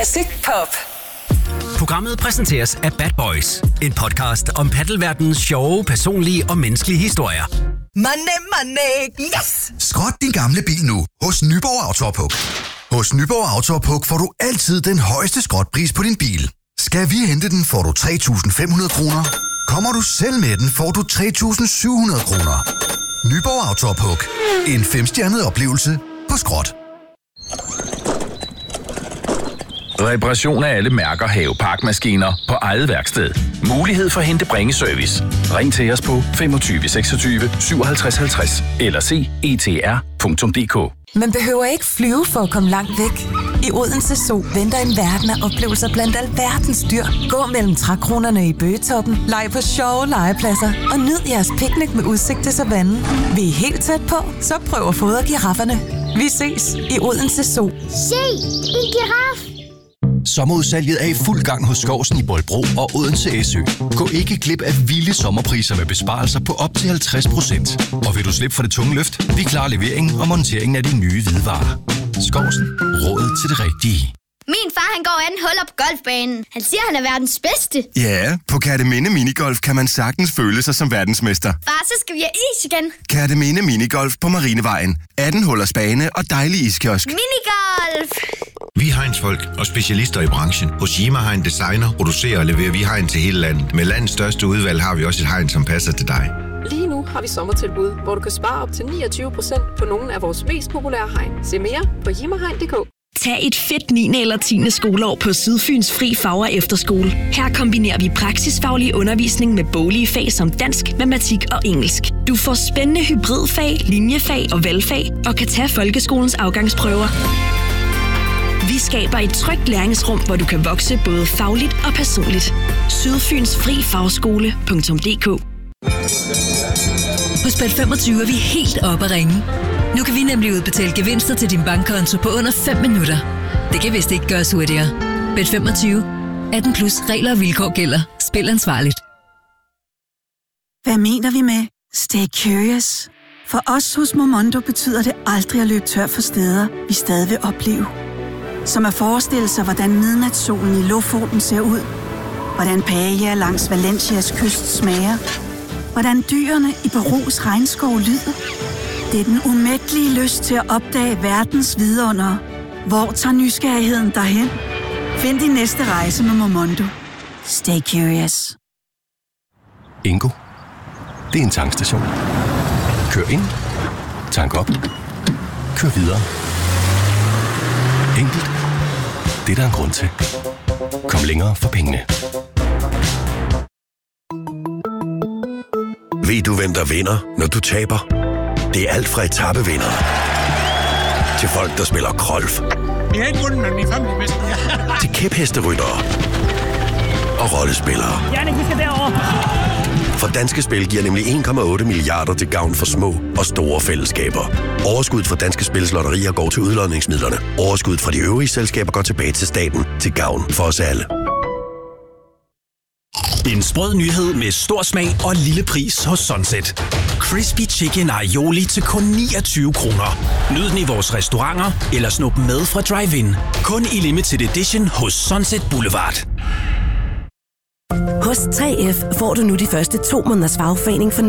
Classic Pop. Programmet præsenteres af Bad Boys. En podcast om paddelverdenens sjove, personlige og menneskelige historier. Money, yes! Skrot din gamle bil nu hos Nyborg Autopuk. Hos Nyborg Autopuk får du altid den højeste skrotpris på din bil. Skal vi hente den, får du 3.500 kroner. Kommer du selv med den, får du 3.700 kroner. Nyborg Autopuk. En 5-stjernet oplevelse på skrot. Reparation af alle mærker haveparkmaskiner på eget værksted. Mulighed for hente-bringe-service. Ring til os på 25 26 57 50 eller se etr.dk. Man behøver ikke flyve for at komme langt væk. I Odense Zoo venter en verden af oplevelser blandt alverdens dyr. Gå mellem trækronerne i Bøgetoppen, leg på sjove legepladser og nyd jeres picnic med udsigt til savannen. Vi er helt tæt på, så prøv at fodre girafferne. Vi ses i Odense Zoo. Se, en giraf! Sommerudsalget er i fuld gang hos Skovsen i Bolbro og Odense SØ. Gå ikke glip af vilde sommerpriser med besparelser på op til 50%. Og vil du slippe for det tunge løft? Vi klarer leveringen og monteringen af de nye hvidevarer. Skovsen. Rådet til det rigtige. Min far, han går 18 huller på golfbanen. Han siger, han er verdens bedste. Ja, på Kærteminde Minigolf kan man sagtens føle sig som verdensmester. Far, så skal vi have is igen. Kærteminde Minigolf på Marinevejen. 18 hullers bane og dejlig iskiosk. Minigolf! Vi er Heinz-folk og specialister i branchen. Hos Yima Hein designer, producerer og leverer vi hegn til hele landet. Med landets største udvalg har vi også et hegn, som passer til dig. Lige nu har vi sommertilbud, hvor du kan spare op til 29% på nogle af vores mest populære hegn. Se mere på yimahegn.dk. Tag et fedt 9. eller 10. skoleår på Sydfyns Fri Fag- og Efterskole. Her kombinerer vi praksisfaglig undervisning med boglige fag som dansk, matematik og engelsk. Du får spændende hybridfag, linjefag og valgfag og kan tage folkeskolens afgangsprøver. Vi skaber et trygt læringsrum, hvor du kan vokse både fagligt og personligt. Sydfyns Fri Fagskole.dk. Hos Bet25 er vi helt oppe at ringe. Nu kan vi nemlig udbetale gevinster til din bankkonto på under 5 minutter. Det kan vist ikke gøres hurtigere. Bet25. 18 plus regler og vilkår gælder. Spil ansvarligt. Hvad mener vi med stay curious? For os hos Momondo betyder det aldrig at løbe tør for steder, vi stadig vil opleve. Som at forestille sig, hvordan midnatssolen i Lofoten ser ud. Hvordan paella langs Valencias kyst smager. Hvordan dyrene i Perus regnskov lyder. Det er den umættelige lyst til at opdage verdens vidundere. Hvor tager nysgerrigheden derhen? Find din næste rejse med Momondo. Stay curious. Ingo. Det er en tankstation. Kør ind. Tank op. Kør videre. Enkelt. Det er der en grund til. Kom længere for pengene. Ved du, hvem der vinder, når du taber? Det er alt fra etapevinder til folk, der spiller golf. Vi har ikke vundet, men vi er family bedst. Til kæphesteryttere og rollespillere. Jannik, vi skal derover. For Danske Spil giver nemlig 1,8 milliarder til gavn for små og store fællesskaber. Overskuddet fra Danske Spils lotterier går til udlodningsmidlerne. Overskuddet fra de øvrige selskaber går tilbage til staten til gavn for os alle. En sprød nyhed med stor smag og lille pris hos Sunset. Crispy Chicken Aioli til kun 29 kroner. Nyd den i vores restauranter eller snup med fra drive-in. Kun i limited edition hos Sunset Boulevard. Hos 3F får du nu de første 2 måneders fagforening for